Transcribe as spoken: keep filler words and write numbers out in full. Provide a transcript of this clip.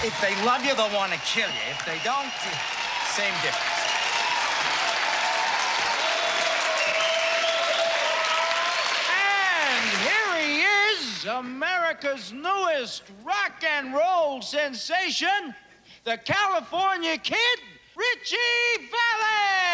If they love you, they'll want to kill you. If they don't, same difference. And here he is, America's newest rock and roll sensation, the California Kid, Ritchie Valens!